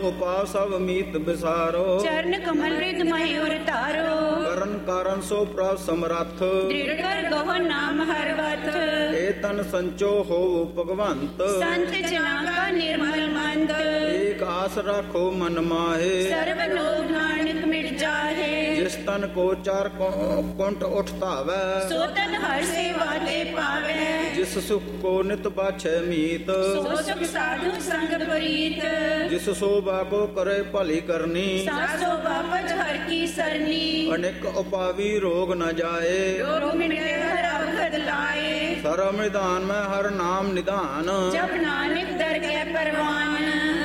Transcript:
ਉਪਾਅ ਸਭ ਮੀਤ ਵਿਸਾਰੋ। ਚਰਨ ਕਮਲ ਰਿਦ ਮਹਿ ਉਰ ਧਾਰੋ। ਕਰਨ ਕਾਰਨ ਸੋ ਪ੍ਰਭ ਸਮਰੱਥ। ਦ੍ਰਿੜ ਕਰ ਗਹੁ ਨਾਮ ਹਰ ਵਤ। ਏ ਤਨ ਸੰਚੋ ਹੋਵ ਭਗਵੰਤ। ਸੰਤ ਜਨਾ ਕਾ ਨਿਰਮਲ ਮੰਦ। ਏਕ ਆਸ ਰਾਖੋ ਮਨ ਮਾਹੇ। ਸਰਬ ਲੋਭ ਨਾਨਕ ਮਿਟ ਜਾਹੇ। ਜਿਸ ਤਨ ਕੋ ਚਾਰ ਕੁੰਟ ਉਠ ਧਾਵੈ। ਸੋ ਤਨ ਹਰ ਸੇਵਾ ਤੇ ਪਾਵੈ। ਜਿਸ ਸੁਖ ਕੋ ਨਿਤ ਬਾਛੈ ਮੀਤ। ਸੋ ਸੁਖ ਸਾਧੂ ਸੰਗ ਪ੍ਰੀਤ। ਜਿਸ ਸੋਭਾ ਕੋ ਕਰੇ ਭਲੀ ਕਰਨੀ। ਸਾਸੋ ਬਾਪਜ ਹਰ ਕੀ ਸਰਨੀ। ਅਨੇਕ ਉਪਾਵੀ ਰੋਗ ਨ ਜਾਏ। ਰੋਗ ਮਿਟੇ ਹਰ ਅਵਖਦ ਲਾਏ। ਸਰਮ ਨਿਧਾਨ ਮੈਂ ਹਰ ਨਾਮ ਨਿਧਾਨ। ਜਪ ਨਾਨਕ ਦਰ ਕੇ ਪਰਵਾਨ।